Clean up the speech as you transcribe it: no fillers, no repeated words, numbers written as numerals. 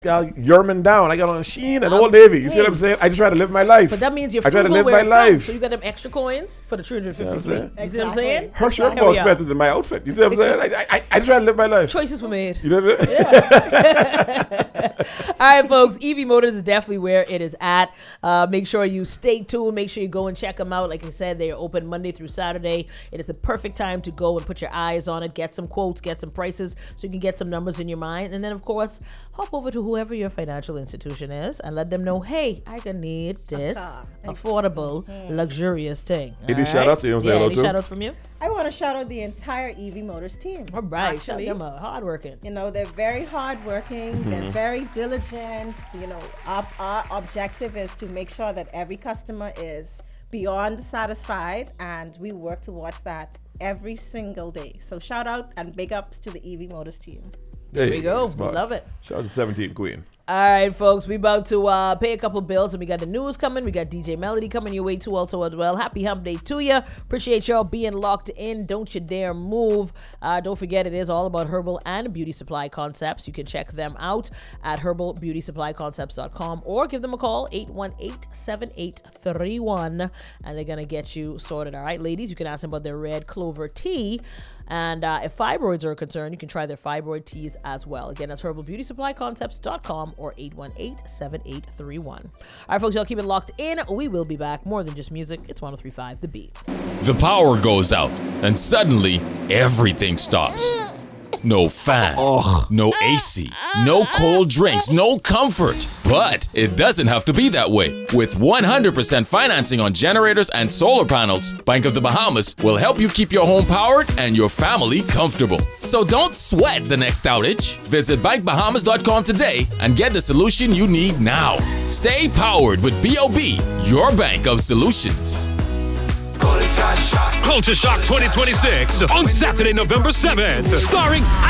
Yerman down. I got on Sheen and Old Navy. You see what I'm saying? I just try to live my life. But that means you're I try to live frugal my where it comes. life. So you got them extra coins for the 350 fee. Exactly. You see what I'm saying? Her shirt more expensive than my outfit. You see what I'm saying? I try to live my life. Choices were made. You know what I mean? All right, folks. EV Motors is definitely where it is at. Make sure you stay tuned. Make sure you go and check them out. Like I said, they are open Monday through Saturday. It is the perfect time to go and put your eyes on it, get some quotes, get some prices, so you can get some numbers in your mind. And then, of course, hop over to whoever your financial institution is and let them know, hey, I can need this affordable, luxurious thing. Any shout outs? You want to say hello any to? shout outs from you? I want to shout out the entire EV Motors team. All right, actually. shout them out. Hardworking. You know, they're very hardworking. They're very diligent. You know, our objective is to make sure that every customer is beyond satisfied, and we work towards that every single day. So shout out and big ups to the EV Motors team. There we go. We love it. Shout out to 17 Queen. All right, folks, we about to pay a couple bills, and we got the news coming. We got DJ Melody coming your way too also as well. Happy hump day to you. Appreciate y'all being locked in. Don't you dare move. Don't forget, it is all about herbal and beauty supply concepts. You can check them out at herbalbeautysupplyconcepts.com or give them a call, 818-7831, and they're going to get you sorted. All right, ladies, you can ask them about their red clover tea. And if fibroids are a concern, you can try their fibroid teas as well. Again, that's herbalbeautysupplyconcepts.com or 818-7831. All right, folks, y'all keep it locked in. We will be back. More than just music. It's 103.5 The Beat. The power goes out, and suddenly everything stops. No fan, no AC, no cold drinks, no comfort. But it doesn't have to be that way. With 100% financing on generators and solar panels, Bank of the Bahamas will help you keep your home powered and your family comfortable. So don't sweat the next outage. Visit bankbahamas.com today and get the solution you need now. Stay powered with BOB, your bank of solutions. Culture Shock 2026 on Saturday, November 7th. Starring